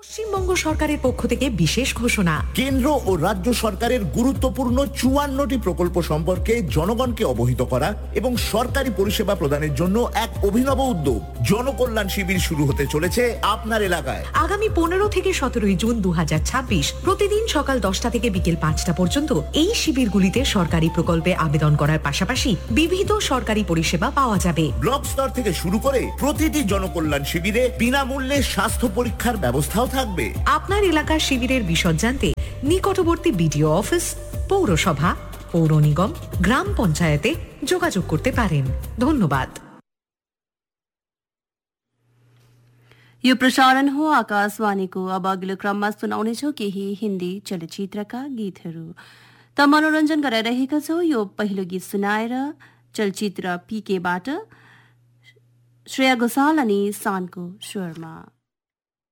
পশ্চিমবঙ্গ সরকারের পক্ষ থেকে বিশেষ ঘোষণা। কেন্দ্র ও রাজ্য সরকারের গুরুত্বপূর্ণ 54টি প্রকল্প সম্পর্কে জনগণকে অবহিত করা এবং সরকারি পরিষেবা প্রদানের জন্য এক অভিনব উদ্যোগ জনকল্যাণ শিবির শুরু হতে চলেছে আপনার এলাকায়। আগামী 15 থেকে 17 জুন 2026 প্রতিদিন সকাল 10টা থেকে বিকেল 5টা পর্যন্ত এই শিবিরগুলিতে সরকারি প্রকল্পে আবেদন করার পাশাপাশি বিবিধ সরকারি পরিষেবা পাওয়া যাবে। ব্লক স্তর থেকে শুরু করে প্রতিটি জনকল্যাণ শিবিরে বিনামূল্যে স্বাস্থ্য পরীক্ষার ব্যবস্থাও থাকবে। আপনার এলাকার শিবিরের বিশদ জানতে নিকটবর্তী বিডিও অফিস, পৌরসভা, পৌর নিগম, গ্রাম পঞ্চায়েতে যোগাযোগ করতে পারেন। धन्यवाद। यो प्रसारण हो आकाशवाणीको। अब अघिल्लो क्रममा सुनाउनेछौँ केही हिन्दी चलचित्रका गीतहरू। त मनोरञ्जन गराइरहेका छौँ। यो पहिलो गीत सुनाएर चलचित्र पीकेबाट श्रेया घोषाल अनि शानको स्वरमा।